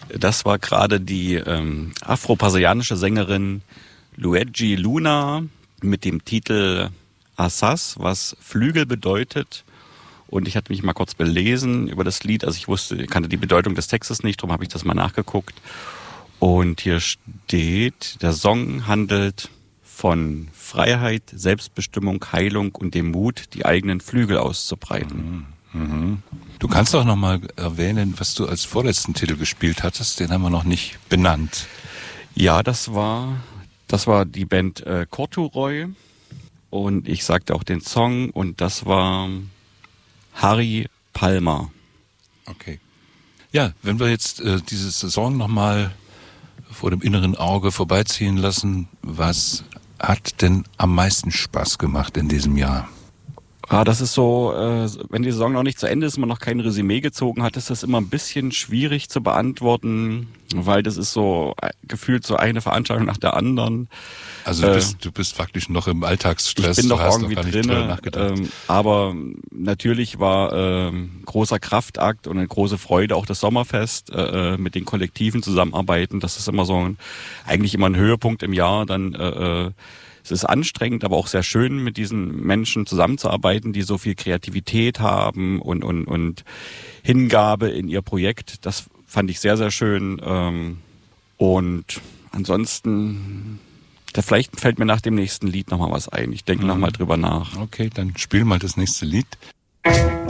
Das war gerade die afro-brasilianische Sängerin Luigi Luna mit dem Titel Asas, was Flügel bedeutet. Und ich hatte mich mal kurz belesen über das Lied. Also ich kannte die Bedeutung des Textes nicht, darum habe ich das mal nachgeguckt. Und hier steht, der Song handelt von Freiheit, Selbstbestimmung, Heilung und dem Mut, die eigenen Flügel auszubreiten. Mhm. Du kannst doch noch mal erwähnen, was du als vorletzten Titel gespielt hattest. Den haben wir noch nicht benannt. Ja, das war die Band Corduroy. Und ich sagte auch den Song und das war Harry Palmer. Okay. Ja, wenn wir jetzt diese Saison nochmal vor dem inneren Auge vorbeiziehen lassen, was hat denn am meisten Spaß gemacht in diesem Jahr? Ja, das ist so, wenn die Saison noch nicht zu Ende ist, man noch kein Resümee gezogen hat, ist das immer ein bisschen schwierig zu beantworten, weil das ist so gefühlt so eine Veranstaltung nach der anderen. Also du bist faktisch noch im Alltagsstress. Ich bin du noch hast irgendwie noch gar nicht drüber drin, aber natürlich war großer Kraftakt und eine große Freude auch das Sommerfest, mit den Kollektiven zusammenarbeiten. Das ist immer so eigentlich immer ein Höhepunkt im Jahr. Dann es ist anstrengend, aber auch sehr schön, mit diesen Menschen zusammenzuarbeiten, die so viel Kreativität haben und Hingabe in ihr Projekt. Das fand ich sehr, sehr schön. Und ansonsten, vielleicht fällt mir nach dem nächsten Lied nochmal was ein. Ich denke nochmal drüber nach. Okay, dann spiel mal das nächste Lied.